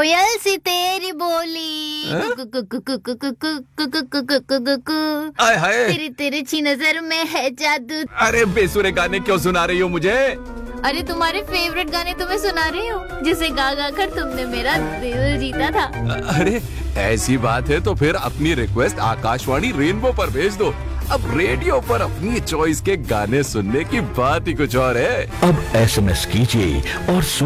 कोयल सी तेरी बोली आय हाय, तेरी तिरछी नजर में है जादू। अरे बेसुरे गाने क्यों सुना रही हो मुझे? अरे तुम्हारे फेवरेट गाने तुम्हें सुना रही हूँ, जिसे गा गा कर तुमने मेरा दिल जीता था। अरे ऐसी बात है तो फिर अपनी रिक्वेस्ट आकाशवाणी रेनबो पर भेज दो। अब रेडियो पर अपनी चॉइस के गाने सुनने की बात ही कुछ और है। अब SMS कीजिए और